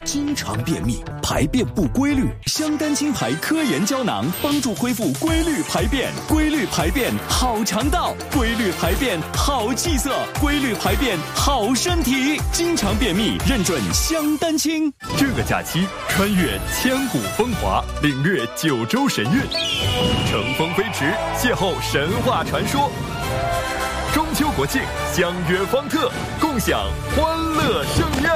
经常便秘，排便不规律，香丹青牌科研胶囊帮助恢复规律排便，规律排便好肠道，规律排便好气色，规律排便好身体。经常便秘认准香丹青。 这个假期穿越千古风华，领略九州神韵，乘风飞驰，邂逅神话传说。中秋国庆相约方特，共享欢乐盛宴。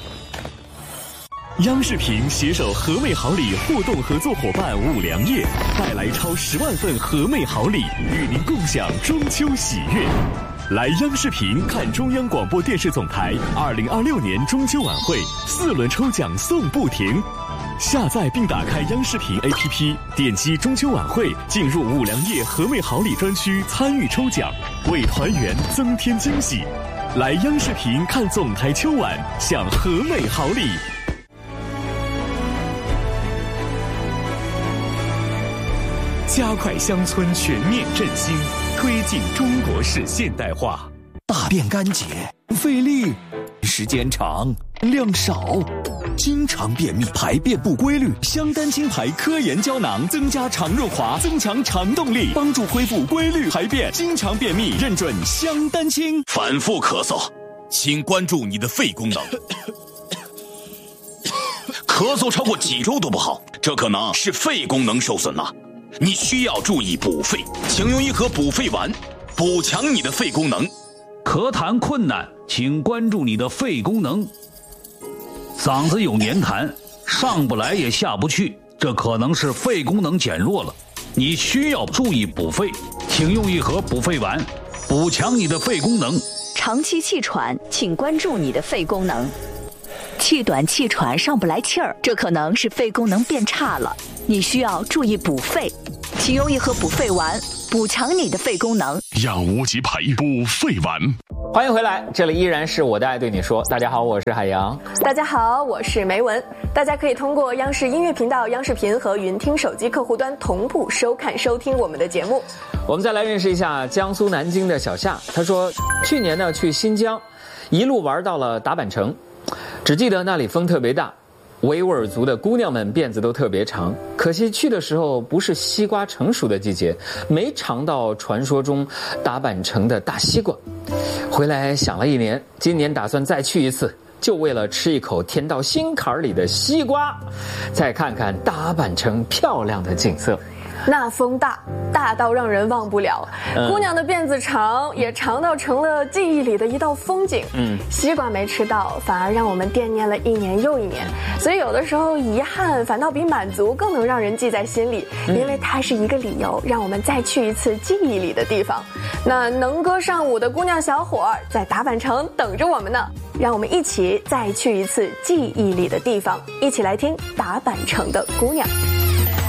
央视频携手和美好礼互动合作伙伴五粮液，带来超10万份和美好礼，与您共享中秋喜悦。来央视频看中央广播电视总台2026年中秋晚会4轮抽奖送不停。下载并打开央视频 APP， 点击中秋晚会，进入五粮液和美好礼专区参与抽奖，为团圆增添惊喜。来央视频看总台秋晚，享和美好礼。加快乡村全面振兴，推进中国式现代化。大便干结，费力，时间长，量少，经常便秘，排便不规律。香丹青牌科研胶囊增加肠润滑，增强肠动力，帮助恢复规律排便。经常便秘认准香丹青。 反复咳嗽，请关注你的肺功能。咳嗽超过几周都不好，这可能是肺功能受损了。你需要注意补肺，请用一盒补肺丸，补强你的肺功能。 咳痰困难，请关注你的肺功能。嗓子有黏痰，上不来也下不去，这可能是肺功能减弱了。你需要注意补肺，请用一盒补肺丸，补强你的肺功能。 长期气喘，请关注你的肺功能。气短气喘上不来气儿，这可能是肺功能变差了，你需要注意补肺，请用一盒补肺丸，补强你的肺功能。 养无极培补肺丸。 欢迎回来，这里依然是我的爱对你说。大家好，我是海洋。 大家好，我是梅文。大家可以通过央视音乐频道、央视频和云听手机客户端同步收看收听我们的节目。 我们再来认识一下江苏南京的小夏。他说去年呢去新疆，一路玩到了达坂城，只记得那里风特别大，维吾尔族的姑娘们辫子都特别长，可惜去的时候不是西瓜成熟的季节，没尝到传说中达坂城的大西瓜。回来想了1年，今年打算再去一次，就为了吃一口甜到心坎里的西瓜，再看看达坂城漂亮的景色。 那风大到让人忘不了，姑娘的辫子长，也长到成了记忆里的一道风景。西瓜没吃到，反而让我们惦念了1年又1年。所以有的时候遗憾反倒比满足更能让人记在心里，因为它是一个理由，让我们再去一次记忆里的地方。那能歌善舞的姑娘小伙在达坂城等着我们呢，让我们一起再去一次记忆里的地方，一起来听达坂城的姑娘。